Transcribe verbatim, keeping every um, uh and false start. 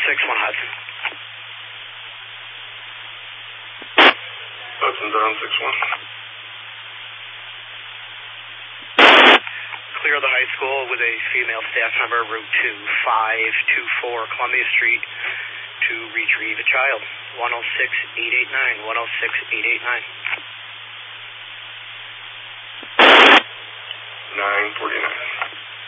six one Hudson. Hudson's on six one. Clear the high school with a female staff member, route two five two four Columbia Street, to retrieve a child. one oh six eight eight nine, one oh six eight eight nine. nine forty-nine.